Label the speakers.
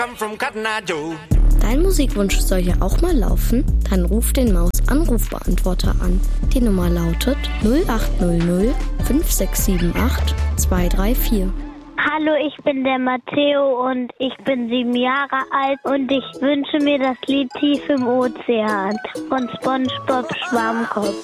Speaker 1: Dein Musikwunsch soll ja auch mal laufen? Dann ruf den Maus-Anrufbeantworter an. Die Nummer lautet 0800 5678 234.
Speaker 2: Hallo, ich bin der Matteo und ich bin 7 Jahre alt und ich wünsche mir das Lied Tief im Ozean von SpongeBob Schwammkopf.